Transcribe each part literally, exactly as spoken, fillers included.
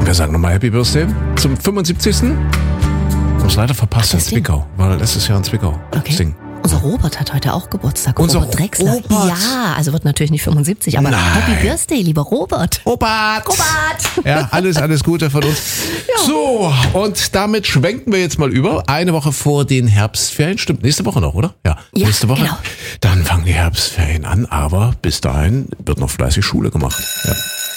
wir sagen nochmal Happy Birthday zum fünfundsiebzigsten Ich muss leider verpasst in Zwickau, weil das ist ja in Zwickau. Okay. Singen. Unser Robert hat heute auch Geburtstag. Unser Robert Drexler. Robert? Ja, also wird natürlich nicht fünfundsiebzig, aber Nein. Happy Birthday, lieber Robert. Robert! Robert! Ja, alles, alles Gute von uns. Ja. So, und damit schwenken wir jetzt mal über. Eine Woche vor den Herbstferien. Stimmt, nächste Woche noch, oder? Ja, Ja, nächste Woche. genau. Dann fangen die Herbstferien an, aber bis dahin wird noch fleißig Schule gemacht. Ja.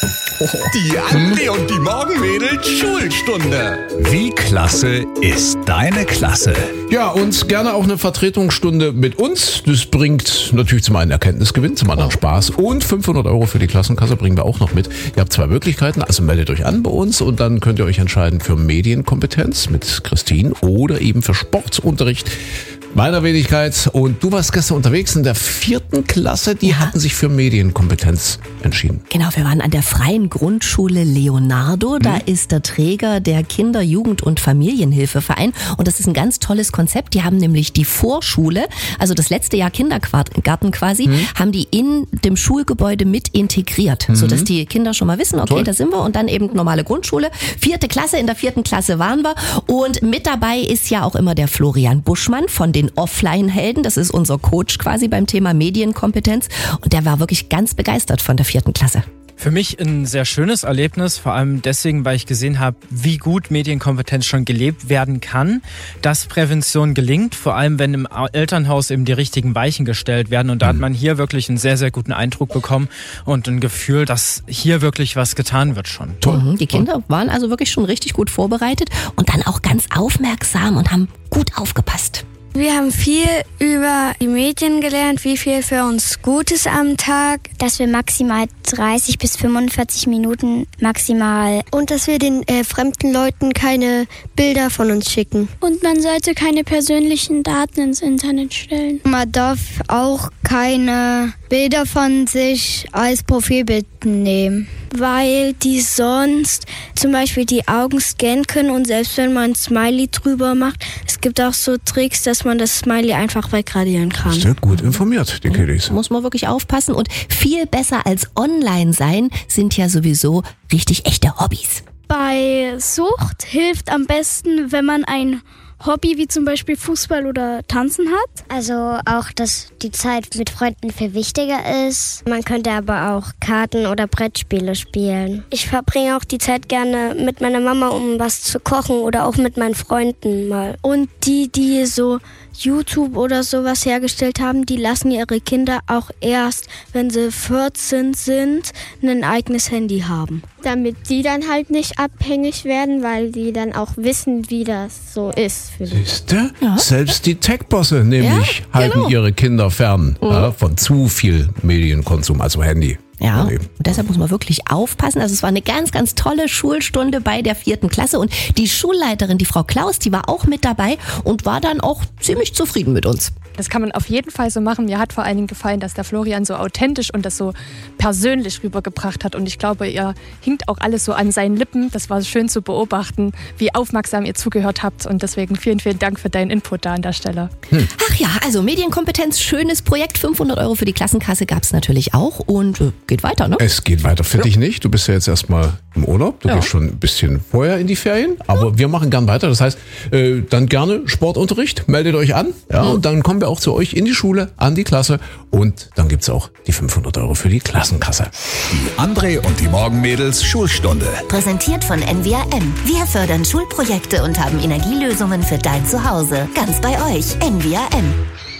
Die André und die Morgenmädels Schulstunde. Wie klasse ist deine Klasse? Ja, und gerne auch eine Vertretungsstunde mit uns. Das bringt natürlich zum einen Erkenntnisgewinn, zum anderen Spaß und fünfhundert Euro für die Klassenkasse bringen wir auch noch mit. Ihr habt zwei Möglichkeiten, also meldet euch an bei uns und dann könnt ihr euch entscheiden für Medienkompetenz mit Christine oder eben für Sportunterricht meiner Wenigkeit. Und du warst gestern unterwegs in der vierten Klasse, die Ja. hatten sich für Medienkompetenz entschieden. Genau, wir waren an der Freien Grundschule Leonardo. Da ist der Träger der Kinder-, Jugend- und Familienhilfeverein. Und das ist ein ganz tolles Konzept. Die haben nämlich die Vorschule, also das letzte Jahr Kindergarten quasi, Mhm. haben die in dem Schulgebäude mit integriert, sodass die Kinder schon mal wissen, okay, Toll. da sind wir. Und dann eben normale Grundschule. Vierte Klasse, in der vierten Klasse waren wir. Und mit dabei ist ja auch immer der Florian Buschmann von den Offline-Helden. Das ist unser Coach quasi beim Thema Medienkompetenz. Und der war wirklich ganz begeistert von der vierten Klasse. Für mich ein sehr schönes Erlebnis, vor allem deswegen, weil ich gesehen habe, wie gut Medienkompetenz schon gelebt werden kann, dass Prävention gelingt, vor allem wenn im Elternhaus eben die richtigen Weichen gestellt werden. Und da hat man hier wirklich einen sehr, sehr guten Eindruck bekommen und ein Gefühl, dass hier wirklich was getan wird schon. Toll. Mhm, die Kinder waren also wirklich schon richtig gut vorbereitet und dann auch ganz aufmerksam und haben gut aufgepasst. Wir haben viel über die Medien gelernt, wie viel für uns gut ist am Tag. Dass wir maximal dreißig bis fünfundvierzig Minuten maximal. Und dass wir den äh, fremden Leuten keine Bilder von uns schicken. Und man sollte keine persönlichen Daten ins Internet stellen. Man darf auch keine Bilder von sich als Profilbild nehmen. Weil die sonst zum Beispiel die Augen scannen können und selbst wenn man ein Smiley drüber macht, es gibt auch so Tricks, dass man das Smiley einfach wegradieren kann. Sehr gut informiert, die Kiddies. Muss man wirklich aufpassen und viel besser als online sein sind ja sowieso richtig echte Hobbys. Bei Sucht hilft am besten, wenn man ein Hobby wie zum Beispiel Fußball oder Tanzen hat. Also auch, dass die Zeit mit Freunden viel wichtiger ist. Man könnte aber auch Karten oder Brettspiele spielen. Ich verbringe auch die Zeit gerne mit meiner Mama, um was zu kochen oder auch mit meinen Freunden mal. Und die, die so YouTube oder sowas hergestellt haben, die lassen ihre Kinder auch erst, wenn sie vierzehn sind, ein eigenes Handy haben. Damit die dann halt nicht abhängig werden, weil die dann auch wissen, wie das so ist. Für die. Siehste? Ja. Selbst die Tech-Bosse nämlich Ja, halten genau. ihre Kinder fern ja, von zu viel Medienkonsum, also Handy. Ja, eben. und deshalb muss man wirklich aufpassen. Also es war eine ganz, ganz tolle Schulstunde bei der vierten Klasse und die Schulleiterin, die Frau Klaus, die war auch mit dabei und war dann auch ziemlich zufrieden mit uns. Das kann man auf jeden Fall so machen. Mir hat vor allen Dingen gefallen, dass der Florian so authentisch und das so persönlich rübergebracht hat. Und ich glaube, ihr hinkt auch alles so an seinen Lippen. Das war schön zu beobachten, wie aufmerksam ihr zugehört habt. Und deswegen vielen, vielen Dank für deinen Input da an der Stelle. Hm. Ach ja, also Medienkompetenz, schönes Projekt. fünfhundert Euro für die Klassenkasse gab es natürlich auch und äh, geht weiter, ne? Es geht weiter für Ja. dich nicht. Du bist ja jetzt erstmal im Urlaub. Du Ja. gehst schon ein bisschen vorher in die Ferien. Aber wir machen gern weiter. Das heißt, äh, dann gerne Sportunterricht. Meldet euch an. Ja, und dann kommen wir auch zu euch in die Schule, an die Klasse. Und dann gibt's auch die fünfhundert Euro für die Klassenkasse. Die André und die Morgenmädels Schulstunde. Präsentiert von N V R M. Wir fördern Schulprojekte und haben Energielösungen für dein Zuhause. Ganz bei euch. N V R M.